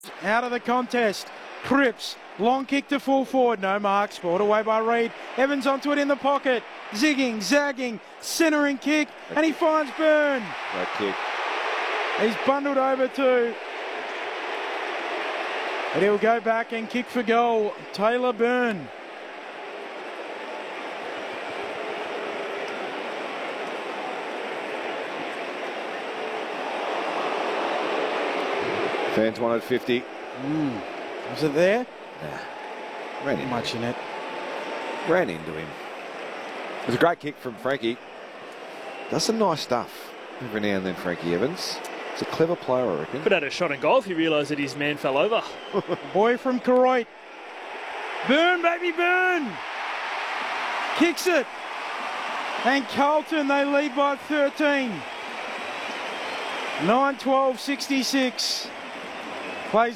Out of the contest. Cripps. Long kick to full forward. No mark. Spoiled away by Reid. Evans onto it in the pocket. Zigging, zagging, centering kick. And he finds Byrne. Great kick. He's bundled over too. And he'll go back and kick for goal. Taylor Byrne. Fans wanted 50. Was it there? Nah. Ran into Much in it. Ran into him. It was a great kick from Frankie. Does some nice stuff every now and then, Frankie Evans. He's a clever player, I reckon. Could have had a shot in goal if he realised that his man fell over. Boy from Koroit. Byrne, baby, Byrne. Kicks it. And Carlton, they lead by 13. 9-12-66. Plays